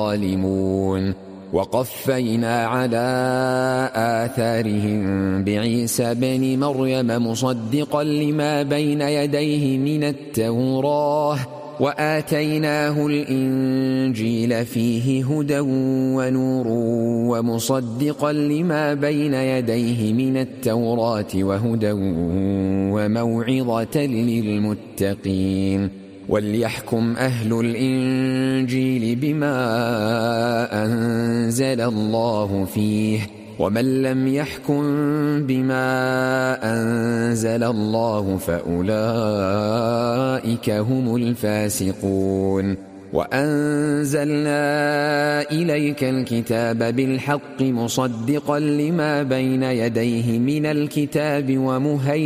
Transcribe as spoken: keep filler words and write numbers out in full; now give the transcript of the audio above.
الظالمون. وقفينا على آثارهم بعيسى بن مريم مصدقا لما بين يديه من التوراة وآتيناه الإنجيل فيه هدى ونور ومصدقا لما بين يديه من التوراة وهدى وموعظة للمتقين. وليحكم أهل الإنجيل بما أنزل الله فيه ومن لم يحكم بما أنزل الله فأولئك هم الفاسقون. وأنزلنا إليك الكتاب بالحق مصدقا لما بين يديه من الكتاب ومهيمنا